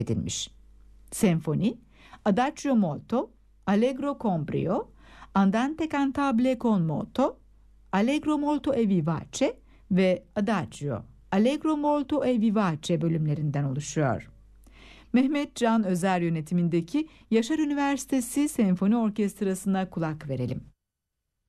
edilmiş. Senfoni, Adagio molto, Allegro con brio, Andante cantabile con moto, Allegro molto e vivace ve Adagio, Allegro molto e vivace bölümlerinden oluşuyor. Mehmet Can Özer yönetimindeki Yaşar Üniversitesi Senfoni Orkestrası'na kulak verelim.